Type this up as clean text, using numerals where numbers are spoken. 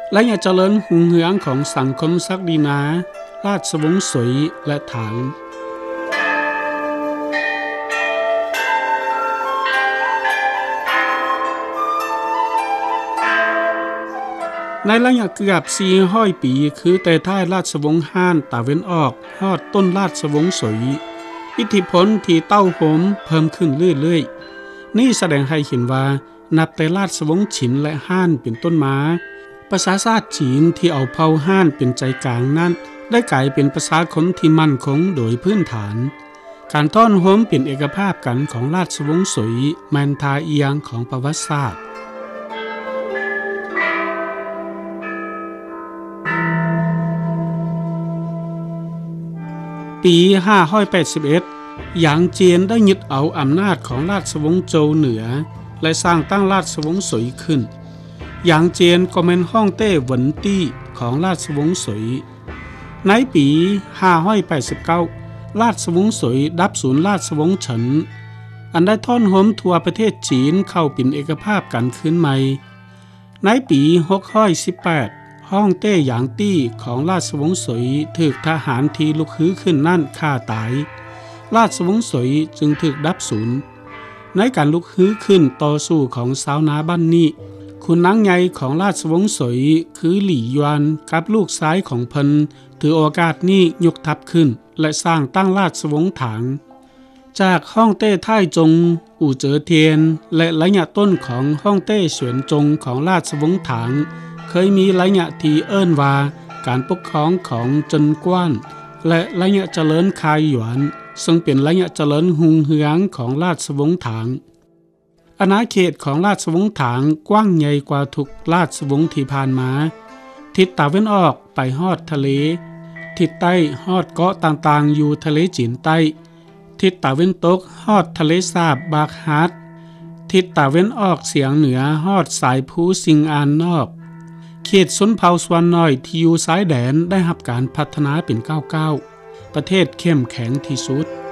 และยังเจริญหุ่งเหืองของสังคมศักดินาราชวงศ์สวยและถางในระยะเกือบ400 ปีคือแต่ท้ายราชวงศ์ฮ่านตะเวนออกฮอดต้นราชวงศ์สวยอิทธิพลที่เต้าโหมเพิ่มขึ้นเรื่อยๆนี่แสดงให้เห็นว่านับแต่ราชวงศ์ฉินและฮ่านเป็นต้นมาประชาชาติจีนที่เอาเผ่าฮ่านเป็นใจกลางนั้นได้กลายเป็นประชาชนที่มั่นคงโดยพื้นฐานการต้อนโหมเป็นเอกภาพกันของราชวงศ์สวยแมนทาเอียงของประวัติศาสตร์ปี581หยางเจียนได้ยึดเอาอำนาจของราชวงศ์โจวเหนือและสร้างตั้งราชวงศ์สวยขึ้นหยางเจียนก็เป็นฮ่องเต้หวนตี้ของราชวงศ์สวยในปี589ราชวงศ์สวยดับสูญราชวงศ์เฉินอันได้ท่อนโหมทั่วประเทศจีนเข้าเป็นเอกภาพกันขึ้นใหม่ในปี618ฮ่องเต้หยางตี้ของราชวงศ์สวยถูกทหารที่ลุกฮือขึ้นนั่นฆ่าตายราชวงศ์สวยจึงถูกดับสูญในการลุกฮือขึ้นต่อสู้ของชาวนาบ้านนี้คุณนางใหญ่ของราชวงศ์สวยคือหลี่ยวนกับลูกชายของเพิ่นถือโอกาสนี้ยกทัพขึ้นและสร้างตั้งราชวงศ์ถางจากฮ่องเต้ท่ายจงอู่เจ๋อเทียนและระยะต้นของฮ่องเต้เสวียนจงของราชวงศ์ถางเคยมีระยะที่เอิ้นว่าการปกครองของเจินกว้านและระยะเจริญคายหยวนซึ่งเป็นระยะเจริญหุงเหืองของราชวงศ์ถางอาณาเขตของราชวงศ์ถางกว้างใหญ่กว่าทุกราชวงศ์ที่ผ่านมาทิศตะวันออกไปฮอดทะเลทิศใต้ฮอดเกาะต่างๆอยู่ทะเลจีนใต้ทิศตะวันตกฮอดทะเลสาบบากฮาดทิศตะวันออกเฉียงเหนือฮอดสายภูสิงอานนอกเขตชนเผ่าส่วนน้อยที่อยู่ชายแดนได้รับการพัฒนาเป็นก้าวๆประเทศเข้มแข็งที่สุด